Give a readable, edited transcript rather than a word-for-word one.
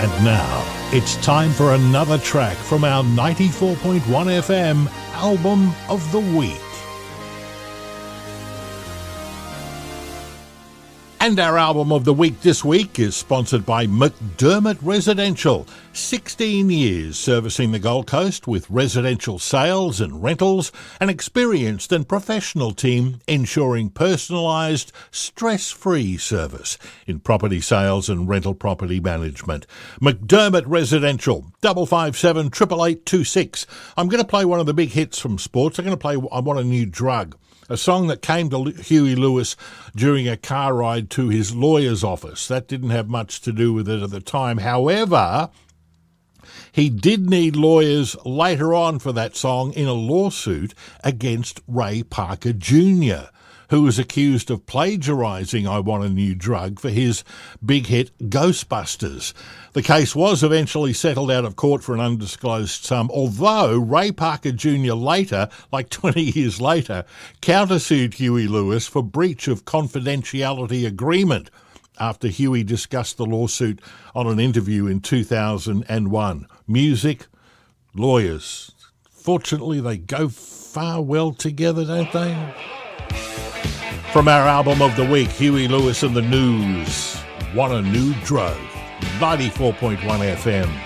And now, it's time for another track from our 94.1 FM Album of the Week. And our Album of the Week this week is sponsored by McDermott Residential. 16 years servicing the Gold Coast with residential sales and rentals, an experienced and professional team ensuring personalised, stress-free service in property sales and rental property management. McDermott Residential, 557 8826. I'm going to play one of the big hits from sports. I'm going to play I Want a New Drug, a song that came to Huey Lewis during a car ride to his lawyer's office. That didn't have much to do with it at the time. However, he did need lawyers later on for that song in a lawsuit against Ray Parker Jr., who was accused of plagiarising I Want a New Drug for his big hit Ghostbusters. The case was eventually settled out of court for an undisclosed sum, although Ray Parker Jr. later, like 20 years later, countersued Huey Lewis for breach of confidentiality agreement after Huey discussed the lawsuit on an interview in 2001. Music, lawyers. Fortunately, they go far well together, don't they? From our Album of the Week, Huey Lewis and the News, Want a New Drug, 94.1 FM.